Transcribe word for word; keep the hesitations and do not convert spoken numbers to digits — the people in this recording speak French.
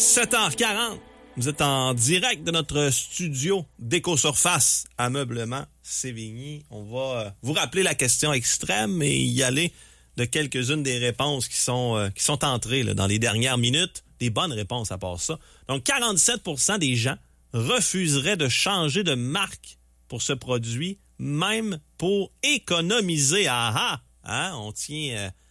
sept heures quarante. Vous êtes en direct de notre studio d'Éco-Surface Ameublement Sévigny. On va euh, vous rappeler la question extrême et y aller de quelques-unes des réponses qui sont, euh, qui sont entrées là, dans les dernières minutes. Des bonnes réponses à part ça. Donc, quarante-sept pour cent des gens refuseraient de changer de marque pour ce produit, même pour économiser. Ah ah! Hein? On tient, euh,